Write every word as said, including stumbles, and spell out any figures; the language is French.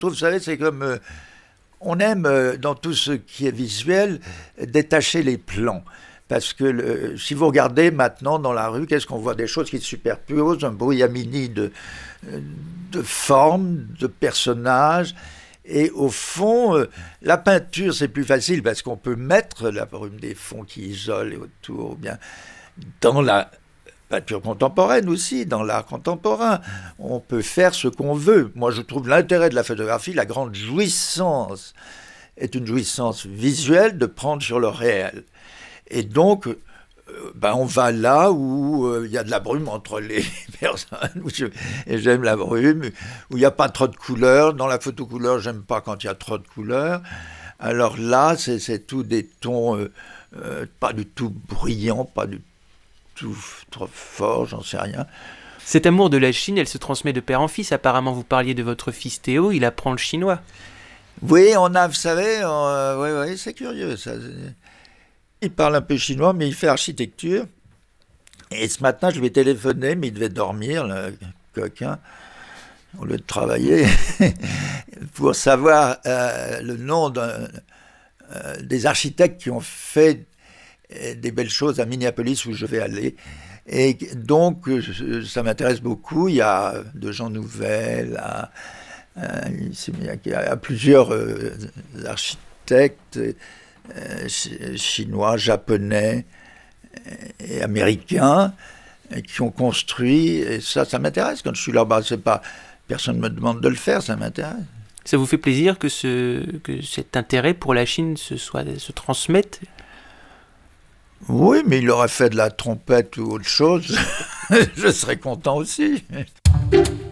trouve, vous savez, c'est comme... Euh, on aime, euh, dans tout ce qui est visuel, détacher les plans. Parce que le, si vous regardez maintenant dans la rue, qu'est-ce qu'on voit? Des choses qui se superposent, un brouillamini de, de formes, de personnages. Et au fond, euh, la peinture, c'est plus facile parce qu'on peut mettre la brume des fonds qui isolent autour. Bien, dans la peinture contemporaine aussi, dans l'art contemporain, on peut faire ce qu'on veut. Moi, je trouve l'intérêt de la photographie, la grande jouissance, est une jouissance visuelle de prendre sur le réel. Et donc, euh, ben on va là où il euh, y a de la brume entre les personnes, où je, et j'aime la brume, où il n'y a pas trop de couleurs. Dans la photocouleur, j'aime pas quand il y a trop de couleurs. Alors là, c'est, c'est tout des tons euh, euh, pas du tout brillants, pas du tout trop forts, j'en sais rien. Cet amour de la Chine, elle se transmet de père en fils. Apparemment, vous parliez de votre fils Théo, il apprend le chinois. Oui, on a, vous savez, euh, oui, oui, c'est curieux, ça. Il parle un peu chinois, mais il fait architecture. Et ce matin, je lui ai téléphoné, mais il devait dormir, le coquin, au lieu de travailler, pour savoir euh, le nom d'un, euh, des architectes qui ont fait des belles choses à Minneapolis, où je vais aller. Et donc, ça m'intéresse beaucoup. Il y a de gens nouvelles, à, à, il y a plusieurs euh, architectes euh, chinois, japonais et américains qui ont construit. Et ça, ça m'intéresse. Quand je suis là-bas, c'est pas, personne ne me demande de le faire, ça m'intéresse. Ça vous fait plaisir que, ce, que cet intérêt pour la Chine se, soit, se transmette ? Oui, mais il aurait fait de la trompette ou autre chose. Je serais content aussi.